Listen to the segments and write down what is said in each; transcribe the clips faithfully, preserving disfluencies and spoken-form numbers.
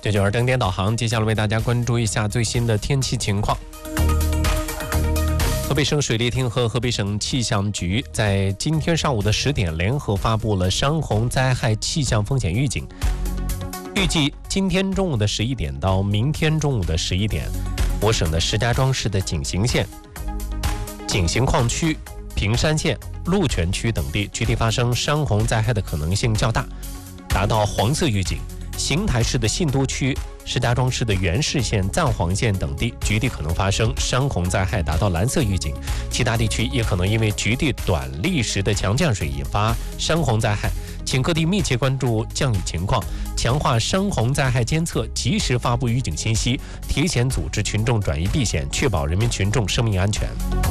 这就是登天导航，接下来为大家关注一下最新的天气情况。河北省水利厅和河北省气象局在今天上午的十点联合发布了山洪灾害气象风险预警。预计今天中午的十一点到明天中午的十一点，我省的石家庄市的景行县、景行矿区、平山县、鹿泉区等地局地发生山洪灾害的可能性较大，达到黄色预警。邢台市的信都区、石家庄市的元氏县、赞皇县等地局地可能发生山洪灾害，达到蓝色预警。其他地区也可能因为局地短历时的强降水引发山洪灾害，请各地密切关注降雨情况，强化山洪灾害监测，及时发布预警信息，提前组织群众转移避险，确保人民群众生命安全。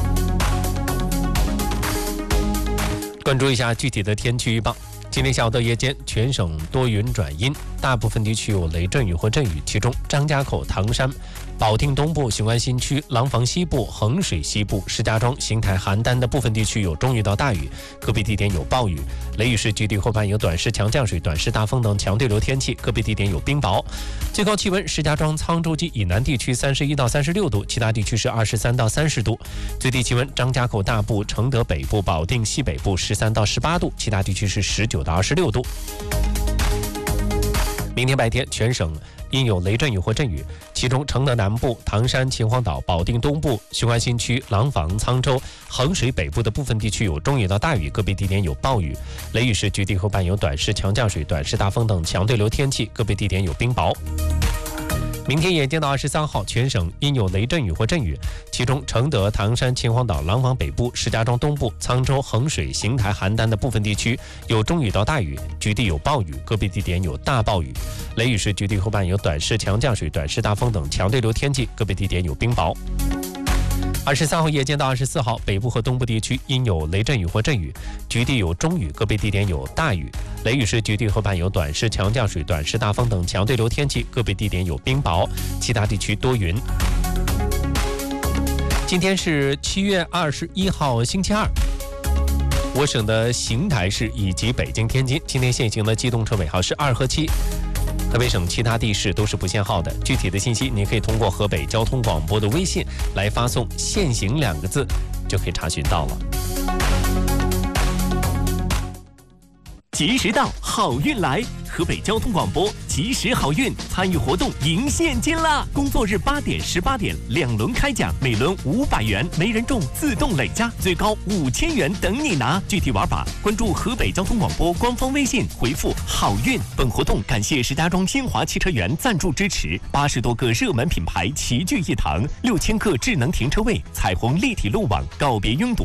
关注一下具体的天气预报。今天下午到夜间，全省多云转阴，大部分地区有雷阵雨或阵雨，其中张家口、唐山、保定东部、雄安新区、廊坊西部、衡水西部、石家庄、邢台、邯郸的部分地区有中雨到大雨，个别地点有暴雨。雷雨时局地或伴有短时强降水、短时大风等强对流天气，个别地点有冰雹。最高气温，石家庄、沧州及以南地区三十一到三十六度，其他地区是二十三到三十度。最低气温，张家口大部、承德北部、保定西北部十三到十八度，其他地区是十九到二十六度。明天白天，全省因有雷阵雨或阵雨，其中承德南部、唐山、秦皇岛、保定东部、雄安新区、廊坊、沧州、衡水北部的部分地区有中雨到大雨，个别地点有暴雨。雷雨时局地或伴有短时强降水、短时大风等强对流天气，个别地点有冰雹。明天眼见到二十三号，全省因有雷阵雨或阵雨，其中承德、唐山、秦皇岛、廊坊北部、石家庄东部、沧州、衡水、邢台、邯郸的部分地区有中雨到大雨，局地有暴雨，个别地点有大暴雨。雷雨时局地或伴有短时强降水、短时大风等强对流天气，个别地点有冰雹。二十三号夜间到二十四号，北部和东部地区因有雷阵雨或阵雨，局地有中雨，个别地点有大雨。雷雨时局地或伴有短时强降水、短时大风等强对流天气，个别地点有冰雹，其他地区多云。今天是七月二十一号星期二，我省的邢台市以及北京、天津今天限行的机动车尾号是二和七。河北省其他地市都是不限号的，具体的信息您可以通过河北交通广播的微信来发送“限行”两个字，就可以查询到了。 及时到，好运来！河北交通广播及时好运参与活动赢现金啦！工作日八点、十八点两轮开奖，每轮五百元，没人中自动累加，最高五千元等你拿。具体玩法，关注河北交通广播官方微信，回复“好运”。本活动感谢石家庄新华汽车园赞助支持，八十多个热门品牌齐聚一堂，六千个智能停车位，彩虹立体路网告别拥堵。